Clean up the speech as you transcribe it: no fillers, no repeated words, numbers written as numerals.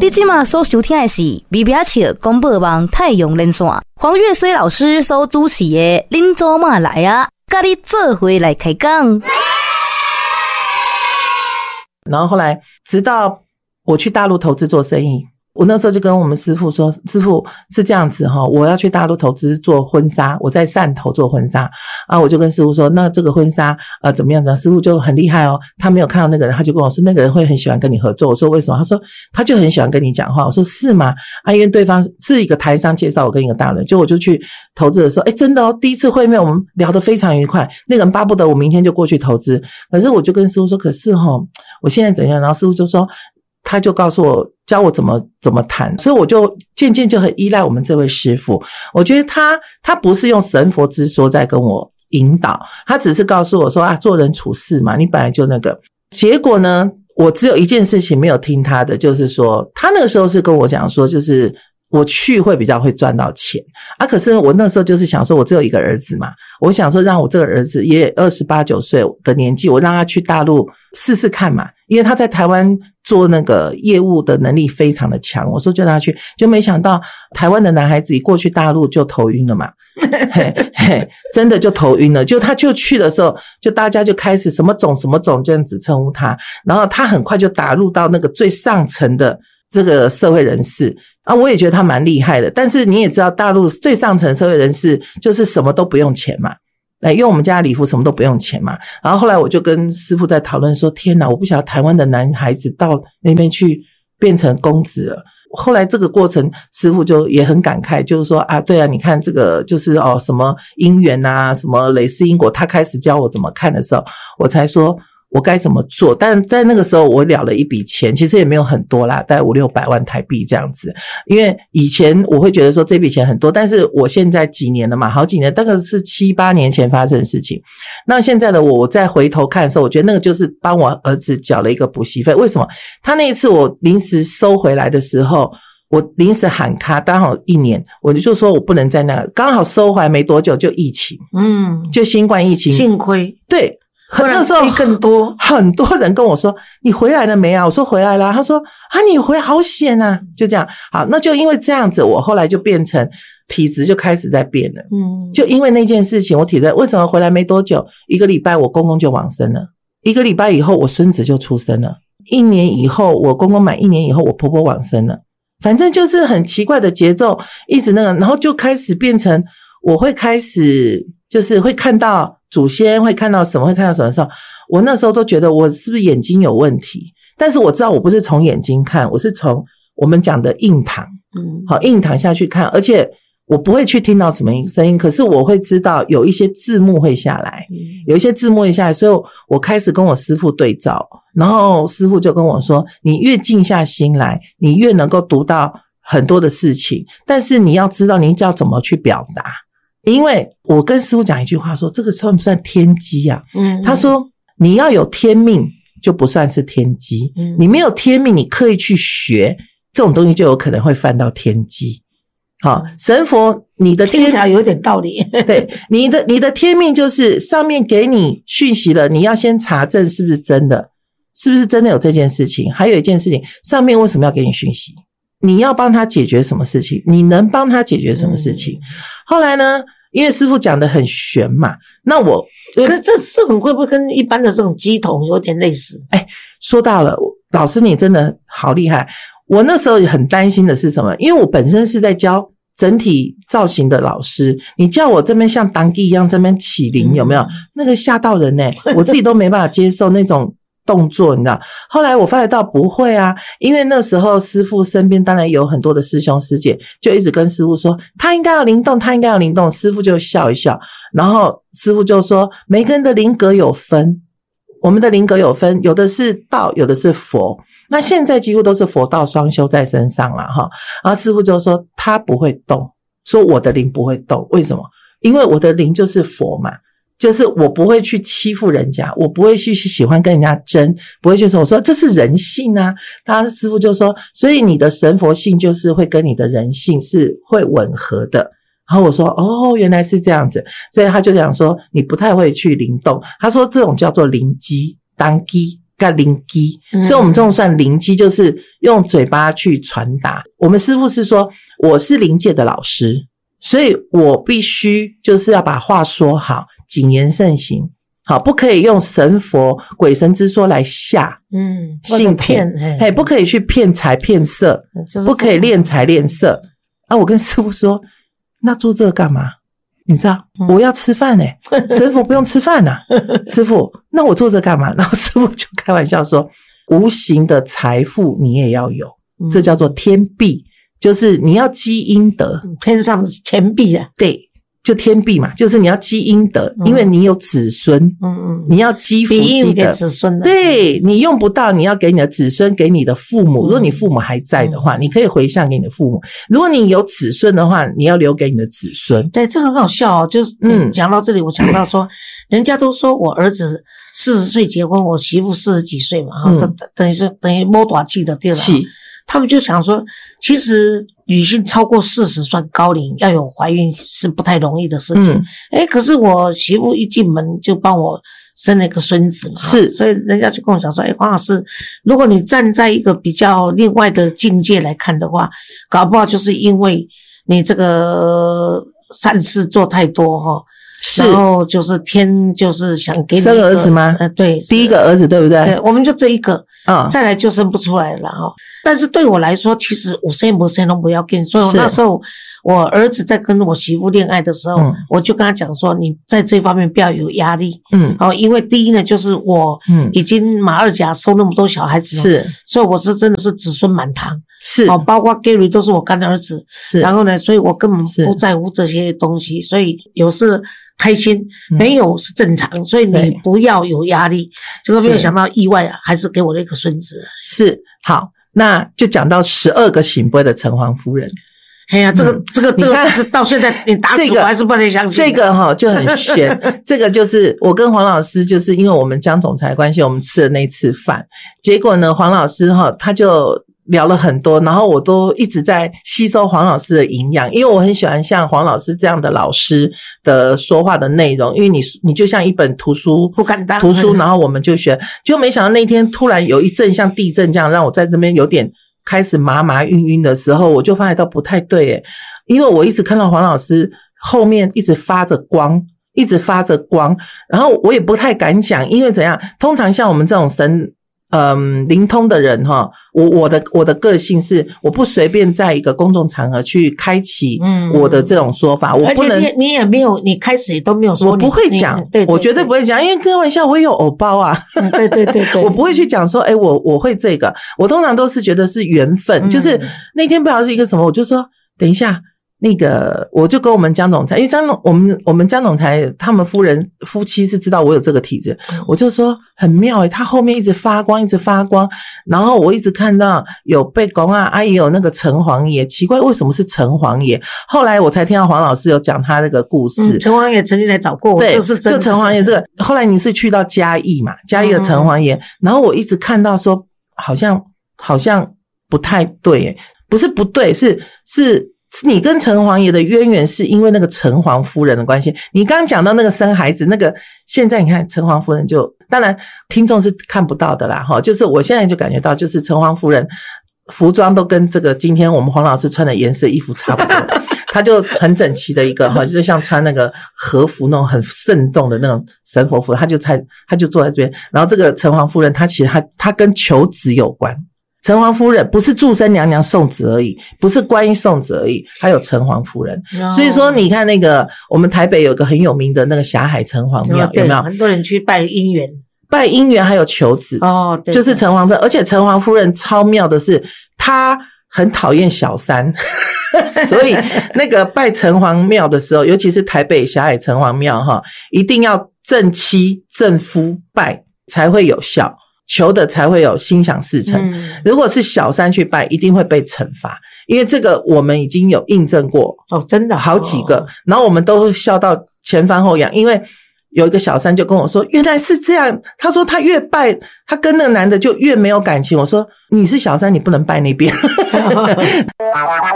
你现在所收听的是微微笑广播网太阳连线，黄月水老师所主持的恁祖妈来啊，跟你做伙来开讲。 然后后来直到我去大陆投资做生意，我那时候就跟我们师父说，师父是这样子我要去大陆投资做婚纱，我在汕头做婚纱啊，我就跟师父说，那这个婚纱怎么样怎么样，师父就很厉害他没有看到那个人，他就跟我说那个人会很喜欢跟你合作。我说为什么？他说他就很喜欢跟你讲话。我说是吗？因为对方是一个台商介绍我跟一个大人，就我就去投资的时候，真的第一次会面我们聊得非常愉快，那个人巴不得我明天就过去投资。可是我就跟师父说，可是我现在怎样？然后师父就说，他就告诉我教我怎么谈，所以我就渐渐就很依赖我们这位师父。我觉得他不是用神佛之说在跟我引导，他只是告诉我说做人处事嘛，你本来就那个。结果呢，我只有一件事情没有听他的，就是说他那个时候是跟我讲说，就是我去会比较会赚到钱可是我那时候就是想说，我只有一个儿子嘛，我想说让我这个儿子也28、9岁的年纪，我让他去大陆试试看嘛，因为他在台湾做那个业务的能力非常的强，我说就让他去，就没想到台湾的男孩子一过去大陆就头晕了嘛真的就头晕了，就他就去的时候，就大家就开始什么总什么总这样子称呼他，然后他很快就打入到那个最上层的这个社会人士我也觉得他蛮厉害的。但是你也知道大陆最上层社会人士就是什么都不用钱嘛，因为我们家礼服什么都不用钱嘛。然后后来我就跟师父在讨论说，天哪，我不晓得台湾的男孩子到那边去变成公子了。后来这个过程师父就也很感慨，就是说对啊，你看这个就是什么因缘什么累世因果，他开始教我怎么看的时候，我才说我该怎么做。但在那个时候我了了一笔钱，其实也没有很多啦，大概500-600万台币这样子。因为以前我会觉得说这笔钱很多，但是我现在几年了嘛，好几年，大概是7、8年前发生的事情。那现在的我再回头看的时候，我觉得那个就是帮我儿子缴了一个补习费。为什么？他那一次我临时收回来的时候，我临时喊卡，刚好1年，我就说我不能在那个，刚好收回来没多久就疫情，就新冠疫情， 幸亏对。那时候更多很多人跟我说，你回来了没啊？我说回来了。他说你回来好险啊，就这样。好，那就因为这样子，我后来就变成体质就开始在变了。就因为那件事情，我体质为什么回来没多久，1个礼拜我公公就往生了，1个礼拜以后我孙子就出生了，1年以后我公公满1年以后我婆婆往生了。反正就是很奇怪的节奏，一直那个，然后就开始变成我会开始就是会看到祖先，会看到什么，会看到什么的时候，我那时候都觉得我是不是眼睛有问题，但是我知道我不是从眼睛看，我是从我们讲的印堂好，印堂下去看，而且我不会去听到什么声音，可是我会知道有一些字幕会下来，有一些字幕会下来，所以我开始跟我师父对照，然后师父就跟我说，你越静下心来，你越能够读到很多的事情，但是你要知道你要怎么去表达。因为我跟师父讲一句话说，这个算不算天机啊？他说你要有天命就不算是天机，你没有天命，你刻意去学这种东西就有可能会犯到天机。好，神佛你的听起来有点道理对，你的天命就是上面给你讯息了，你要先查证是不是真的，是不是真的有这件事情。还有一件事情，上面为什么要给你讯息，你要帮他解决什么事情，你能帮他解决什么事情。后来呢，因为师父讲得很玄嘛，那我可是这种会不会跟一般的这种乩童有点类似？ 说到了，老师你真的好厉害。我那时候很担心的是什么？因为我本身是在教整体造型的老师，你叫我这边像当地一样这边起灵，有没有？那个吓到人我自己都没办法接受那种动作，你知道。后来我发觉到不会啊，因为那时候师父身边当然有很多的师兄师姐，就一直跟师父说他应该要灵动，他应该要灵动。师父就笑一笑，然后师父就说每个人的灵格有分，我们的灵格有分，有的是道，有的是佛，那现在几乎都是佛道双修在身上了哈。然后师父就说他不会动，说我的灵不会动，为什么？因为我的灵就是佛嘛，就是我不会去欺负人家，我不会去喜欢跟人家争，不会去说，我说这是人性啊。他师父就说，所以你的神佛性就是会跟你的人性是会吻合的。然后我说哦，原来是这样子，所以他就讲说你不太会去灵动，他说这种叫做灵机当机跟灵机，所以我们这种算灵机，就是用嘴巴去传达。我们师父是说，我是灵界的老师，所以我必须就是要把话说好，谨言慎行。好，不可以用神佛鬼神之说来吓性骗，不可以去骗财骗色，不可以敛财敛色。啊，我跟师父说，那做这个干嘛？你知道，我要吃饭神佛不用吃饭啊。师父，那我做这干嘛？然后师父就开玩笑说，无形的财富你也要有，这叫做天币，就是你要积阴德， 天上的钱币啊， 对。就天币嘛，就是你要积阴德，因为你有子孙，你要积福积德， 子孙， 对，你用不到，你要给你的子孙，给你的父母。如果你父母还在的话，你可以回向给你的父母；如果你有子孙的话，你要留给你的子孙。 对，这很好笑哦。就是讲到这里，我讲到说，人家都说我儿子40岁结婚，我媳妇40几岁嘛，等于摸大气的对了。他们就想说，其实女性超过40算高龄，要有怀孕是不太容易的事情。可是我媳妇一进门就帮我生了一个孙子嘛， 是， 所以人家就跟我讲说，黄老师，如果你站在一个比较另外的境界来看的话，搞不好就是因为你这个善事做太多齁。然后就是天就是想给你生儿子吗？ 对， 第一个儿子对不对？ 对，我们就这一个，再来就生不出来了齁。但是对我来说，其实我生不生都不要紧。所以我那时候我儿子在跟我媳妇恋爱的时候，我就跟他讲说，你在这方面不要有压力。因为第一呢，就是我已经马二甲收那么多小孩子了，是，所以我是真的是子孙满堂。是，包括 Gary 都是我干儿子。是，然后呢，所以我根本不在乎这些东西，所以有事开心，没有是正常，所以你不要有压力。结果没有想到意外还是给我的一个孙子。是，好，那就讲到12个醒杯的城隍夫人。哎呀，这个是到现在你打死我还是不能相信。这个就很玄。这个就是我跟黄老师，就是因为我们江总裁的关系，我们吃了那次饭，结果呢，黄老师他就聊了很多，然后我都一直在吸收黄老师的营养，因为我很喜欢像黄老师这样的老师的说话的内容，因为你就像一本图书，不敢当图书，然后我们就学，就没想到那天突然有一阵像地震这样，让我在这边有点开始麻麻晕晕的时候，我就发现到不太对耶，因为我一直看到黄老师后面一直发着光，然后我也不太敢讲，因为怎样，通常像我们这种神灵通的人我的个性是我不随便在一个公众场合去开启我的这种说法，我不能，而且你也没有，你开始也都没有说，我不会讲，对，我绝对不会讲，因为开玩笑我也有偶包啊，对，我不会去讲说我会这个，我通常都是觉得是缘分，就是那天不知道是一个什么，我就说等一下那个我就跟我们江总裁，因为我们江总裁他们夫妻是知道我有这个体质，我就说很妙他后面一直发光，然后我一直看到有被公啊，也有那个城隍爷，奇怪为什么是城隍爷？后来我才听到黄老师有讲他那个故事，城隍爷曾经来找过我，对，就是真的，就城隍爷这个，后来你是去到嘉义嘛，嘉义的城隍爷，然后我一直看到说好像不太对不是不对，是你跟城隍爷的渊源是因为那个城隍夫人的关系。你刚刚讲到那个生孩子那个，现在你看城隍夫人就，当然听众是看不到的啦就是我现在就感觉到，就是城隍夫人服装都跟这个今天我们黄老师穿的颜色衣服差不多，她就很整齐的一个就像穿那个和服那种很慎重的那种神佛服，她就坐在这边。然后这个城隍夫人她其实她跟求子有关。城隍夫人不是祝生娘娘送子而已，不是观音送子而已，还有城隍夫人。所以说你看那个我们台北有个很有名的那个霞海城隍庙，有没有？很多人去拜姻缘还有求子对，就是城隍夫人。而且城隍夫人超妙的是她很讨厌小三所以那个拜城隍庙的时候，尤其是台北霞海城隍庙一定要正妻正夫拜才会有效，求的才会有心想事成。如果是小三去拜，一定会被惩罚，因为这个我们已经有印证过真的好几个，然后我们都笑到前翻后仰，因为有一个小三就跟我说原来是这样，他说他越拜他跟那个男的就越没有感情，我说你是小三你不能拜那边